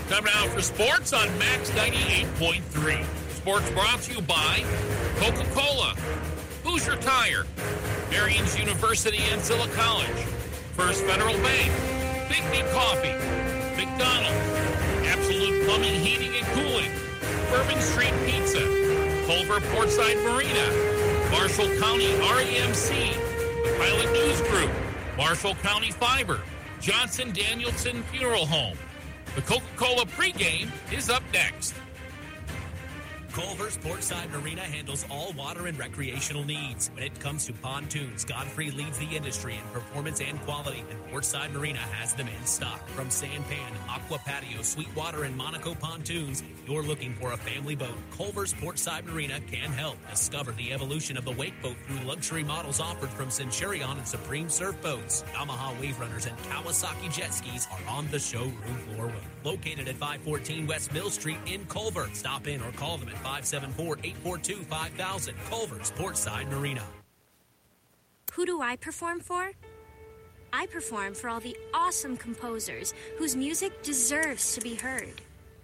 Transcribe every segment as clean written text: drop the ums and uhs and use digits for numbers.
Time now for sports on Max 98.3. Sports brought to you by Coca-Cola, Hoosier Tire, Marion's University Ancilla College, First Federal Bank, Big B Coffee, McDonald's, Absolute Plumbing, Heating, and Cooling, Bourbon Street Pizza, Culver Portside Marina, Marshall County REMC, the Pilot News Group, Marshall County Fiber, Johnson Danielson Funeral Home. The Coca-Cola pregame is up next. Culver's Portside Marina handles all water and recreational needs. When it comes to pontoons, Godfrey leads the industry in performance and quality, and Portside Marina has them in stock. From Sanpan, Aqua Patio, Sweetwater, and Monaco pontoons, if you're looking for a family boat, Culver's Portside Marina can help. Discover the evolution of the wake boat through luxury models offered from Centurion and Supreme Surf Boats. Yamaha Wave Runners and Kawasaki jet skis are on the showroom floor. Located at 514 West Mill Street in Culver. Stop in or call them at 574-842-5000. Culver's Portside Marina. Who do I perform for? I perform for all the awesome composers whose music deserves to be heard.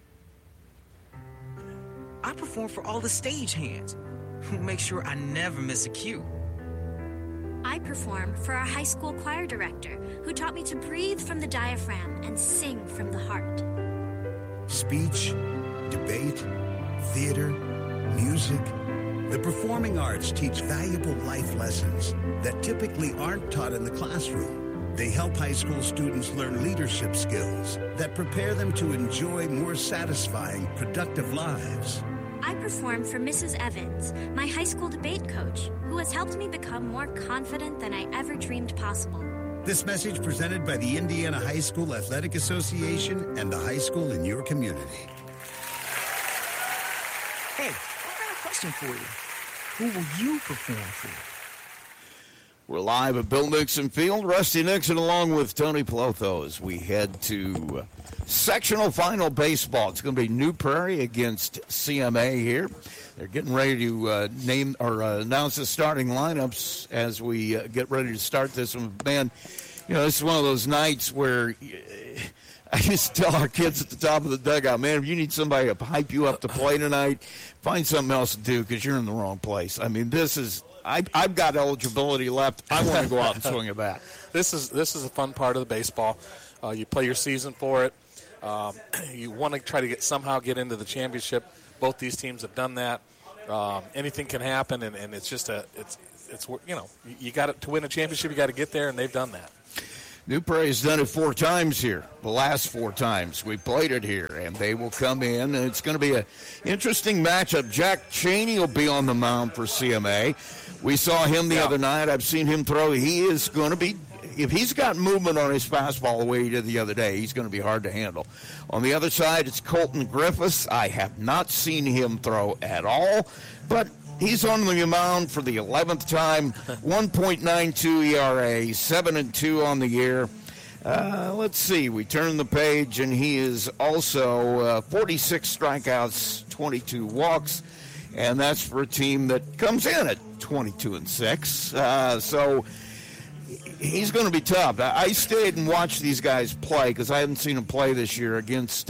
I perform for all the stagehands who make sure I never miss a cue. I perform for our high school choir director who taught me to breathe from the diaphragm and sing from the heart. Speech, debate, theater, music. The performing arts teach valuable life lessons that typically aren't taught in the classroom. They help high school students learn leadership skills that prepare them to enjoy more satisfying, productive lives. I perform for Mrs. Evans, my high school debate coach, who has helped me become more confident than I ever dreamed possible. This message presented by the Indiana High School Athletic Association and the high school in your community. Hey, I got a question for you. Who will you perform for? We're live at Bill Nixon Field. Rusty Nixon along with Tony Pelotho as we head to sectional final baseball. It's going to be New Prairie against CMA here. They're getting ready to name or announce the starting lineups as we get ready to start this one. Man, you know, this is one of those nights where I used to tell our kids at the top of the dugout, man, if you need somebody to hype you up to play tonight, find something else to do because you're in the wrong place. I mean, this is I've got eligibility left. I want to go out and swing a bat. This is a fun part of the baseball. You play your season for it. You want to try to somehow get into the championship. Both these teams have done that. Anything can happen, and it's just it's you know, you got to win a championship. You got to get there, and they've done that. New Prairie's done it 4 times here. The last 4 times we played it here, and they will come in, and it's going to be an interesting matchup. Jack Cheney will be on the mound for CMA. We saw him the other night. I've seen him throw. He is going to be, if he's got movement on his fastball the way he did the other day, he's going to be hard to handle. On the other side, it's Colton Griffiths. I have not seen him throw at all, but he's on the mound for the 11th time, 1.92 ERA, 7-2 on the year. Let's see. We turn the page, and he is also 46 strikeouts, 22 walks, and that's for a team that comes in at 22-6. So he's going to be tough. I stayed and watched these guys play because I haven't seen them play this year against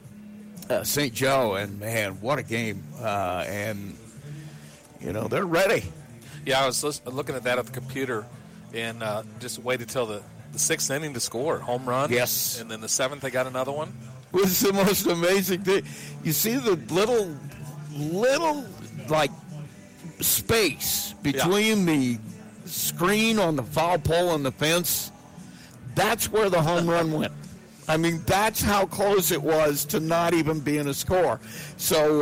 St. Joe, and, man, what a game. And you know, they're ready. Yeah, I was looking at that at the computer and just waited till the 6th inning to score. Home run. Yes. And then the 7th, they got another one. It was the most amazing thing. You see the little like, space between the screen on the foul pole and the fence. That's where the home run went. I mean, that's how close it was to not even being a score. So,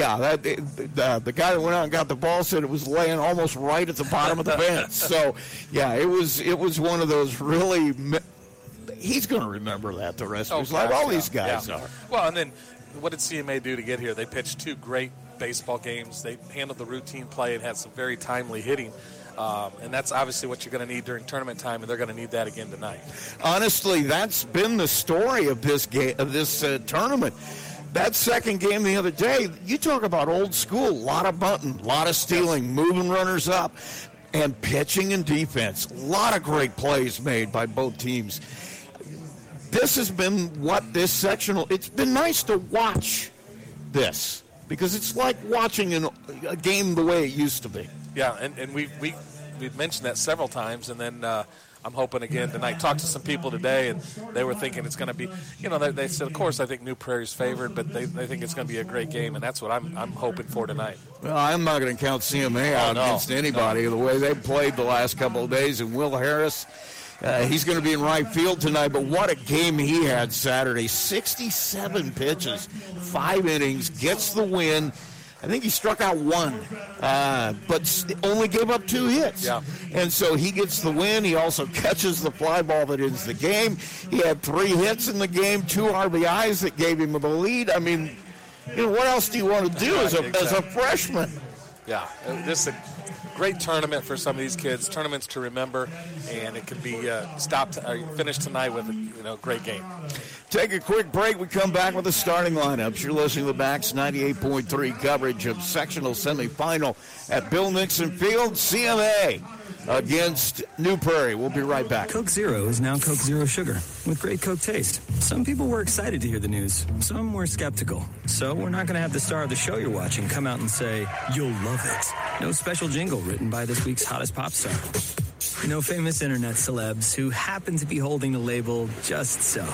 the guy that went out and got the ball said it was laying almost right at the bottom of the fence. So, yeah, it was one of those really he's going to remember that the rest of his life. All these guys are. Well, and then what did CMA do to get here? They pitched 2 great baseball games. They handled the routine play and had some very timely hitting. And that's obviously what you're going to need during tournament time, and they're going to need that again tonight. Honestly, that's been the story of this game, of this tournament. That second game the other day, you talk about old school, a lot of bunting, a lot of stealing, moving runners up, and pitching and defense. A lot of great plays made by both teams. this has been what this sectional, it's been nice to watch this because it's like watching a game the way it used to be. Yeah, and we've mentioned that several times, and then I'm hoping again tonight. Talked to some people today, and they were thinking it's going to be, they said, of course, I think New Prairie's favored, but they think it's going to be a great game, and that's what I'm hoping for tonight. Well, I'm not going to count CMA out against anybody. The way they played the last couple of days, and Will Harris, he's going to be in right field tonight, but what a game he had Saturday. 67 pitches, 5 innings, gets the win. I think he struck out 1, but only gave up 2 hits. Yeah. And so he gets the win. He also catches the fly ball that ends the game. He had 3 hits in the game, 2 RBIs that gave him the lead. I mean, what else do you want to do as a freshman? Yeah, this is a great tournament for some of these kids, tournaments to remember, and it can be finished tonight with a great game. Take a quick break. We come back with the starting lineups. You're listening to the Max 98.3 coverage of sectional semifinal at Bill Nixon Field, CMA against New Prairie. We'll be right back. Coke Zero is now Coke Zero Sugar with great Coke taste. Some people were excited to hear the news. Some were skeptical. So we're not going to have the star of the show you're watching come out and say, "You'll love it." No special jingle written by this week's hottest pop star. No famous internet celebs who happen to be holding the label just so.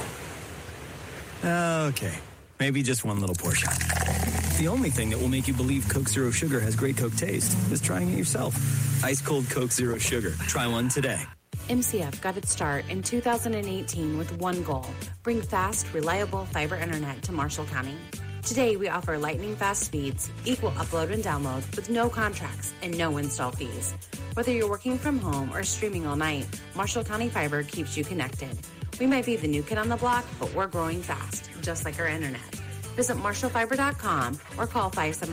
Okay, maybe just one little portion. The only thing that will make you believe Coke Zero Sugar has great Coke taste is trying it yourself. Ice cold Coke Zero Sugar. Try one today. MCF got its start in 2018 with one goal: bring fast, reliable fiber internet to Marshall County. Today, we offer lightning fast speeds, equal upload and download with no contracts and no install fees. Whether you're working from home or streaming all night, Marshall County Fiber keeps you connected. We might be the new kid on the block, but we're growing fast, just like our internet. Visit marshallfiber.com or call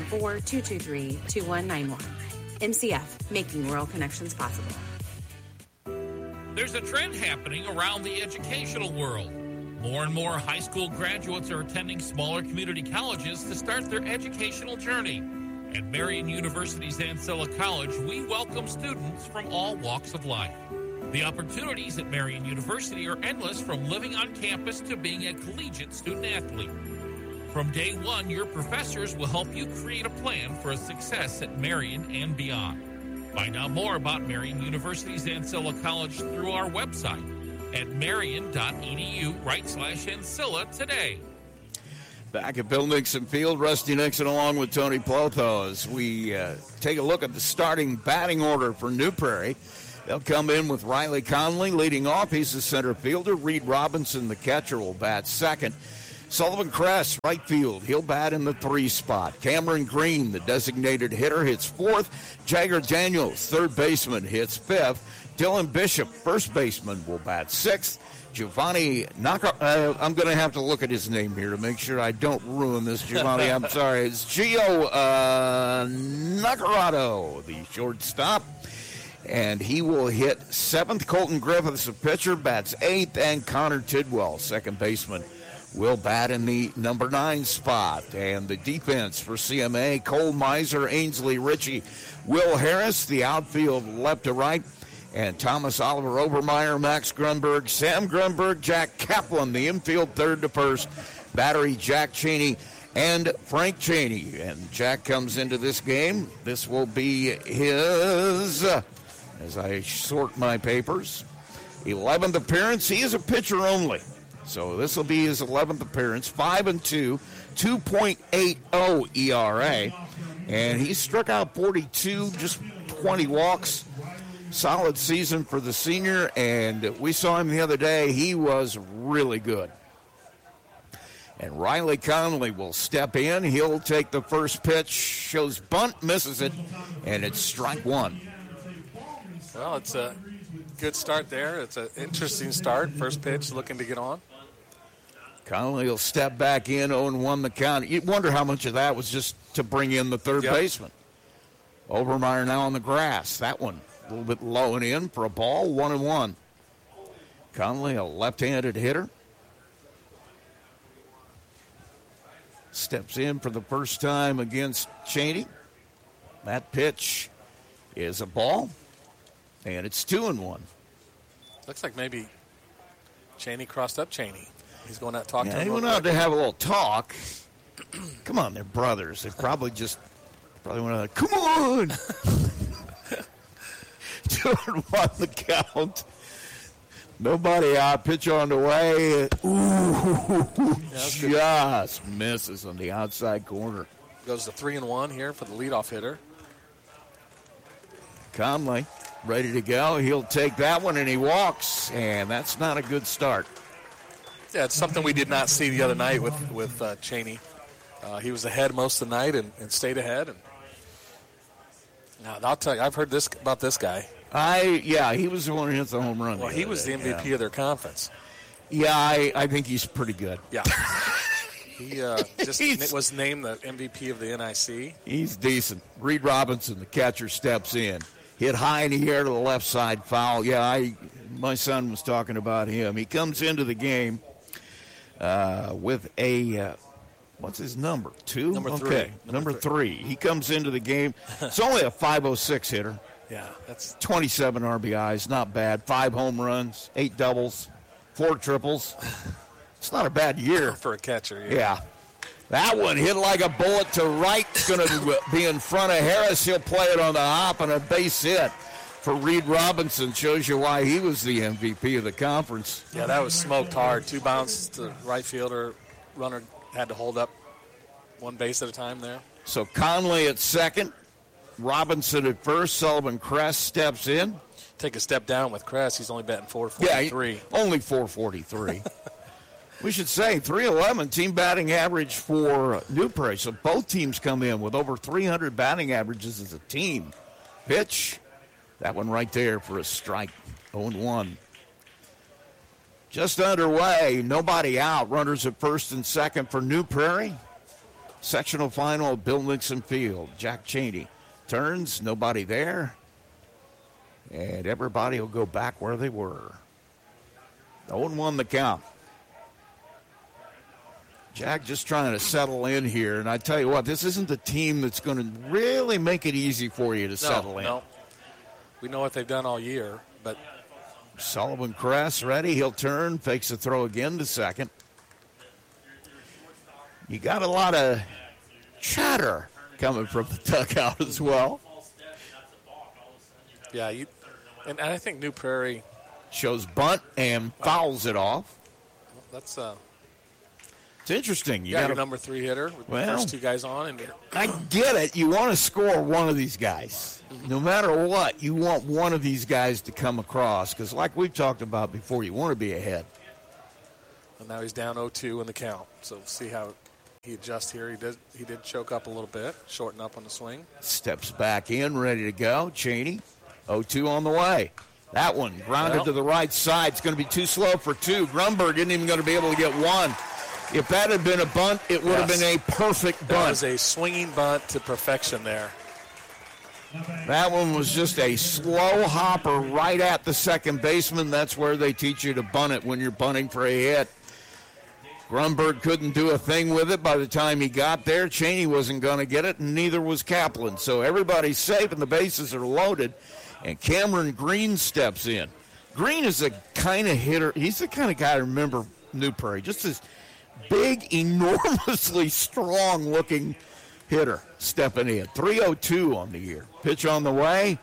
574-223-2191. MCF, making rural connections possible. There's a trend happening around the educational world. More and more high school graduates are attending smaller community colleges to start their educational journey. At Marian University's Ancilla College, we welcome students from all walks of life. The opportunities at Marian University are endless, from living on campus to being a collegiate student-athlete. From day one, your professors will help you create a plan for a success at Marian and beyond. Find out more about Marian University's Ancilla College through our website at marian.edu/Ancilla today. Back at Bill Nixon Field, Rusty Nixon along with Tony Plotho as we take a look at the starting batting order for New Prairie. They'll come in with Riley Conley leading off. He's the center fielder. Reed Robinson, the catcher, will bat second. Sullivan Kress, right field. He'll bat in the 3 spot. Cameron Green, the designated hitter, hits 4th. Jagger Daniels, third baseman, hits 5th. Dylan Bishop, first baseman, will bat 6th. Giovanni I'm going to have to look at his name here to make sure I don't ruin this, Giovanni. I'm sorry. It's Gio Nacarado, the shortstop. And he will hit 7th. Colton Griffiths, a pitcher, bats 8th. And Connor Tidwell, second baseman, will bat in the number 9 spot. And the defense for CMA, Cole Miser, Ainsley Ritchie, Will Harris, the outfield left to right, and Thomas Oliver Obermeyer, Max Grunberg, Sam Grunberg, Jack Kaplan, the infield third to first, battery Jack Cheney and Frank Cheney. And Jack comes into this game. This will be his, as I sort my papers, 11th appearance. He is a pitcher only. So this will be his 11th appearance, 5-2, 2.80 ERA. And he struck out 42, just 20 walks. Solid season for the senior, and we saw him the other day. He was really good. And Riley Conley will step in. He'll take the first pitch, shows bunt, misses it, and it's strike 1. Well, it's a good start there. It's an interesting start. First pitch, looking to get on. Conley will step back in, 0-1 the count. You wonder how much of that was just to bring in the third baseman. Obermeyer now on the grass. That one a little bit low and in for a ball, 1-1. Conley, a left-handed hitter. Steps in for the first time against Cheney. That pitch is a ball, and it's 2-1. Looks like maybe Cheney crossed up Cheney. He's going out to talk to him. He went out to have a little talk. Come on, they're brothers. They probably went out, come on! 2-1 the count. Nobody out. Pitch on the way. Ooh, just misses on the outside corner. Goes to 3-1 here for the leadoff hitter. Conley ready to go. He'll take that one, and he walks, and that's not a good start. Yeah, it's something we did not see the other night with Cheney. He was ahead most of the night and stayed ahead. And now I'll tell you, I've heard about this guy. He was the one who hit the home run. Well, he was the MVP of their conference. Yeah, I think he's pretty good. Yeah. He was named the MVP of the NIC. He's decent. Reed Robinson, the catcher, steps in. Hit high in the air to the left side, foul. Yeah, my son was talking about him. He comes into the game with a, what's his number? 2? Number 3. Okay, number 3. He comes into the game. It's only a .506 hitter. Yeah, that's 27 RBIs, not bad. 5 home runs, 8 doubles, 4 triples. It's not a bad year for a catcher. Yeah. That one hit like a bullet to right. It's going to be in front of Harris. He'll play it on the hop and a base hit for Reed Robinson. Shows you why he was the MVP of the conference. Yeah, that was smoked hard. 2 bounces to right fielder. Runner had to hold up 1 base at a time there. So Conley at second. Robinson at first. Sullivan Crest steps in. Take a step down with Crest. He's only batting .443. Yeah, only .443. We should say 311 team batting average for New Prairie. So both teams come in with over 300 batting averages as a team. Pitch. That one right there for a strike. 0-1. Just underway. Nobody out. Runners at first and second for New Prairie. Sectional final at Bill Nixon Field. Jack Cheney turns. Nobody there. And everybody will go back where they were. 0-1 the count. Jack just trying to settle in here. And I tell you what, this isn't the team that's going to really make it easy for you to settle in. No. We know what they've done all year, but Sullivan Crest ready. He'll turn, fakes the throw again to second. You got a lot of chatter coming from the dugout as well. Yeah, and I think New Prairie shows bunt and fouls it off. That's it's interesting. You got your number 3 hitter with the first 2 guys on. And I get it. You want to score one of these guys. Mm-hmm. No matter what, you want one of these guys to come across because like we've talked about before, you want to be ahead. And now he's down 0-2 in the count. So see how he adjusts here. He did choke up a little bit, shorten up on the swing. Steps back in, ready to go. Cheney, 0-2 on the way. That one grounded to the right side. It's going to be too slow for 2. Grunberg isn't even going to be able to get 1. If that had been a bunt, it would have been a perfect bunt. That was a swinging bunt to perfection there. That one was just a slow hopper right at the second baseman. That's where they teach you to bunt it when you're bunting for a hit. Grunberg couldn't do a thing with it by the time he got there. Cheney wasn't going to get it, and neither was Kaplan. So everybody's safe, and the bases are loaded. And Cameron Green steps in. Green is the kind of hitter. He's the kind of guy I remember New Prairie. Just this big, enormously strong-looking hitter stepping in. 3-0-2 on the year. Pitch on the way.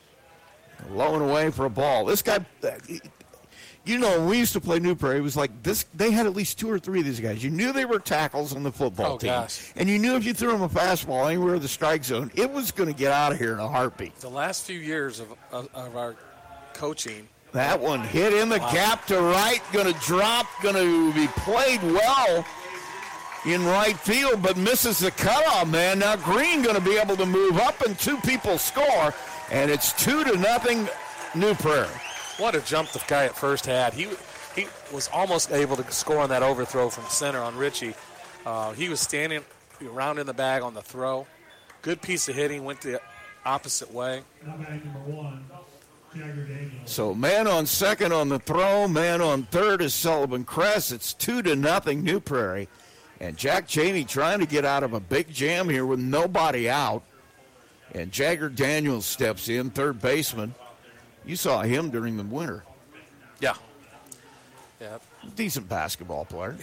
Low and away for a ball. This guy, you know, when we used to play New Prairie, it was like this. They had at least 2 or 3 of these guys. You knew they were tackles on the football team. Gosh. And you knew if you threw them a fastball anywhere in the strike zone, it was going to get out of here in a heartbeat. The last few years of our coaching. That one hit in the gap to right, going to drop, going to be played well in right field, but misses the cutoff, man. Now Green going to be able to move up, and 2 people score, and it's 2-0 New Prairie. What a jump the guy at first had. He was almost able to score on that overthrow from center on Richie. He was standing around in the bag on the throw. Good piece of hitting, went the opposite way. So man on second on the throw, man on third is Sullivan Crest. It's 2-0 New Prairie. And Jack Cheney trying to get out of a big jam here with nobody out. And Jagger Daniels steps in, third baseman. You saw him during the winter. Yeah. Yeah. Decent basketball player.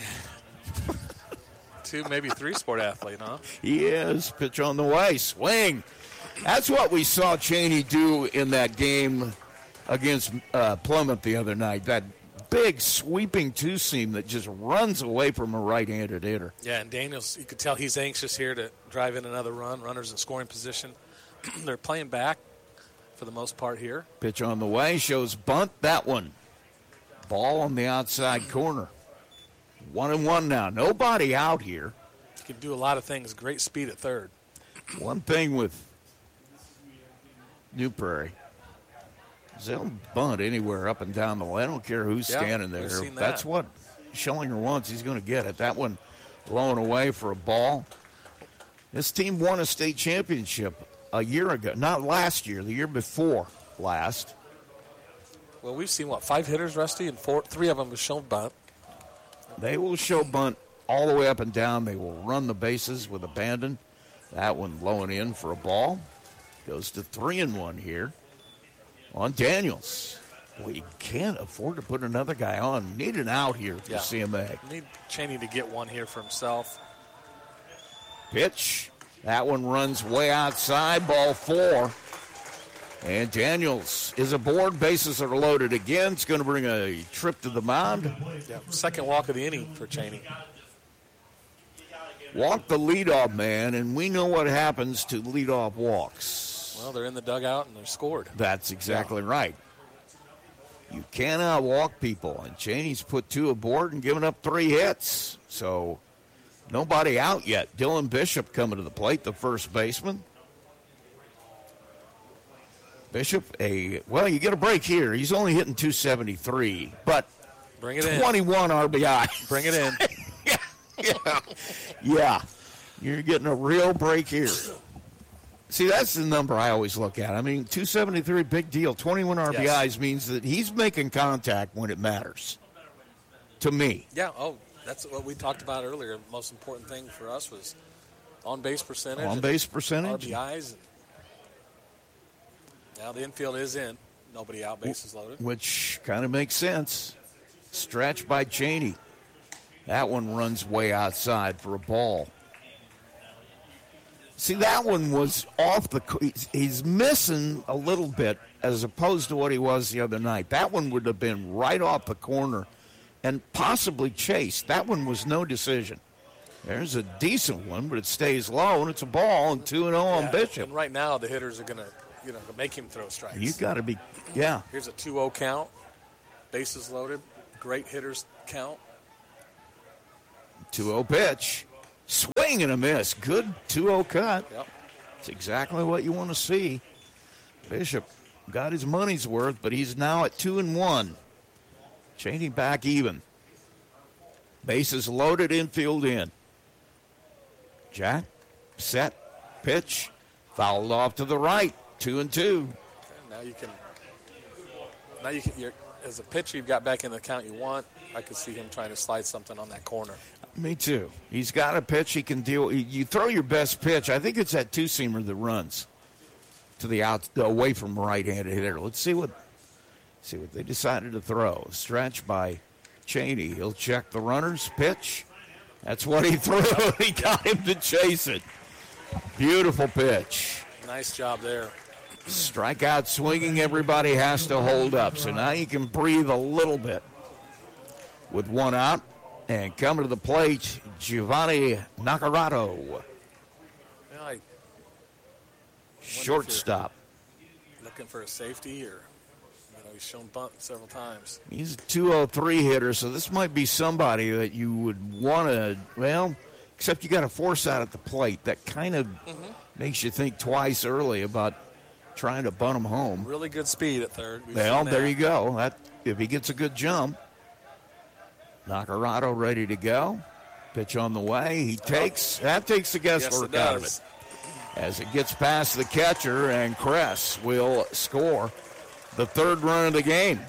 2, maybe 3 sport athlete, huh? He is. Pitch on the way. Swing. That's what we saw Cheney do in that game against Plymouth the other night. That big sweeping two-seam that just runs away from a right-handed hitter. Yeah, and Daniels, you could tell he's anxious here to drive in another run. Runners in scoring position. They're playing back for the most part here. Pitch on the way. Shows bunt. That one. Ball on the outside corner. 1-1 now. Nobody out here. He can do a lot of things. Great speed at third. One thing with New Prairie is they'll bunt anywhere up and down the line. I don't care who's standing there. That's what Schellinger wants. He's going to get it. That one blown away for a ball. This team won a state championship a year ago. Not last year, the year before last. Well, we've seen, 5 hitters, Rusty, and 3 of them have shown bunt. They will show bunt all the way up and down. They will run the bases with abandon. That one blowing in for a ball. Goes to 3-1 here on Daniels. We can't afford to put another guy on. Need an out here for CMA. Need Cheney to get one here for himself. Pitch. That one runs way outside. Ball 4. And Daniels is aboard. Bases are loaded again. It's going to bring a trip to the mound. Yeah, second walk of the inning for Cheney. Walk the leadoff man, and we know what happens to leadoff walks. Well, they're in the dugout and they're scored. That's exactly right. You cannot walk people, and Cheney's put 2 aboard and given up 3 hits. So nobody out yet. Dylan Bishop coming to the plate, the first baseman. Bishop, you get a break here. He's only hitting 273, but bring it 21 RBI. Bring it in. Yeah. You're getting a real break here. See, that's the number I always look at. I mean, 273, big deal. 21 RBIs means that he's making contact when it matters. To me. Yeah, that's what we talked about earlier. The most important thing for us was on-base percentage. On-base percentage. RBIs. Now the infield is in. Nobody out, bases loaded. Which kind of makes sense. Stretch by Cheney. That one runs way outside for a ball. See, that one was off the – he's missing a little bit as opposed to what he was the other night. That one would have been right off the corner and possibly chased. That one was no decision. There's a decent one, but it stays low, and it's a ball, and 2-0 on Bishop. And right now the hitters are going to – to make him throw strikes. You got to be, Here's a 2-0 count. Bases loaded. Great hitters count. 2-0 pitch. Swing and a miss. Good 2-0 cut. Yep. That's exactly what you want to see. Bishop got his money's worth, but he's now at 2-1. Cheney back even. Bases loaded, infield in. Jack, set, pitch, fouled off to the right. 2-2. Now you can. You're, as a pitcher, you've got back in the count you want. I could see him trying to slide something on that corner. Me too. He's got a pitch he can deal. You throw your best pitch. I think it's that two-seamer that runs to the away from right-handed hitter. Let's see what they decided to throw. Stretch by Cheney. He'll check the runners. Pitch. That's what he threw. He got him to chase it. Beautiful pitch. Nice job there. Strikeout swinging, everybody has to hold up. So now you can breathe a little bit. With one out, and coming to the plate, Giovanni Nacarado. Shortstop. Looking for a safety, or he's shown bunt several times. He's a 203 hitter, so this might be somebody that you would want to, except you got a force out at the plate. That kind of makes you think twice early about trying to bunt him home. Really good speed at third. There you go. If he gets a good jump. Nacarado ready to go. Pitch on the way. That takes the guesswork out of it. As it gets past the catcher, and Kress will score the third run of the game.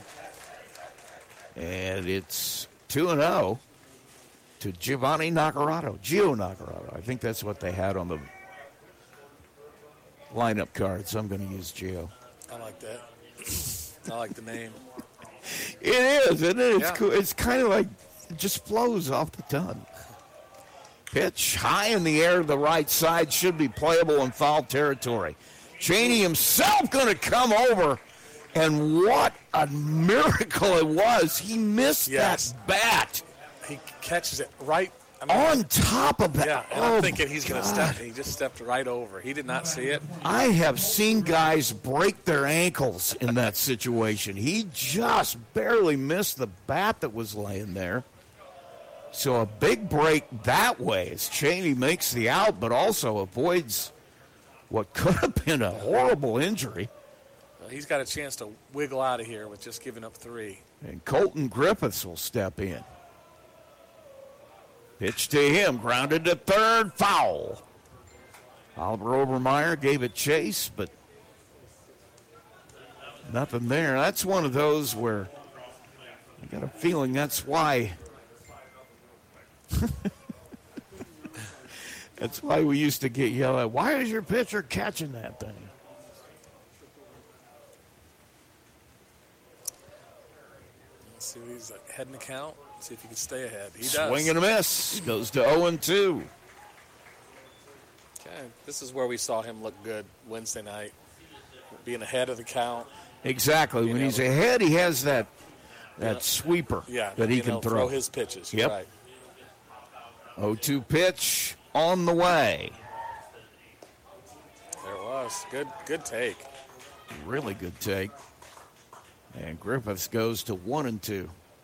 And it's 2-0 to Giovanni Nacarado. Gio Nacarado. I think that's what they had on the lineup card, so I'm going to use Gio. I like that. I like the name. It is, isn't it? It's Yeah. cool. It's kind of like it just flows off the tongue. Pitch high in the air to the right side, should be playable in foul territory. Cheney himself going to come over, and what a miracle it was. He missed that bat. He catches it right on top of that. Yeah, and I'm thinking he's going to step. He just stepped right over. He did not see it. I have seen guys break their ankles in that situation. He just barely missed the bat that was laying there. So a big break that way as Cheney makes the out, but also avoids what could have been a horrible injury. Well, he's got a chance to wiggle out of here with just giving up 3. And Colton Griffiths will step in. Pitch to him, grounded to third, foul. Oliver Obermeyer gave it chase, but nothing there. That's one of those where I got a feeling that's why. That's why we used to get yelled at. Why is your pitcher catching that thing? Let's see what he's ahead in the count. See if he can stay ahead. He does. Swing and a miss. Goes to 0-2. Okay, this is where we saw him look good Wednesday night, being ahead of the count. Exactly. When he's ahead, he has that sweeper that he can throw his pitches. Yep. Right. 0-2 pitch on the way. There it was. Good take. Really good take. And Griffiths goes to 1-2.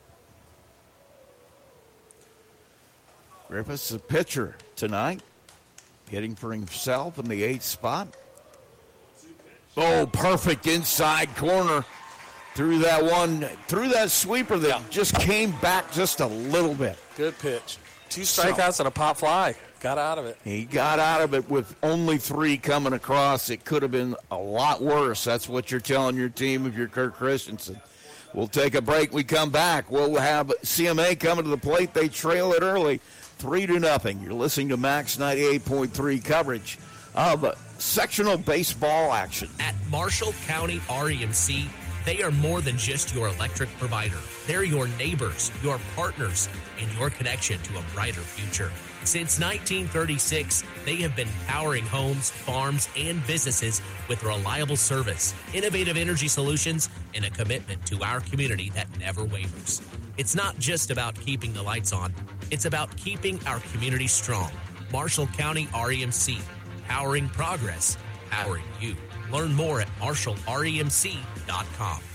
Griffiths, the pitcher tonight, hitting for himself in the 8th spot. Oh, perfect inside corner. Through that sweeper that just came back just a little bit. Good pitch. 2 strikeouts and a pop fly. Got out of it. He got out of it with only 3 coming across. It could have been a lot worse. That's what you're telling your team if you're Kirk Christensen. We'll take a break. We come back. We'll have CMA coming to the plate. They trail it early, 3-0. You're listening to Max 98.3 coverage of sectional baseball action. At Marshall County REMC, they are more than just your electric provider. They're your neighbors, your partners, and your connection to a brighter future. Since 1936, they have been powering homes, farms, and businesses with reliable service, innovative energy solutions, and a commitment to our community that never wavers. It's not just about keeping the lights on. It's about keeping our community strong. Marshall County REMC, powering progress, powering you. Learn more at marshallremc.com.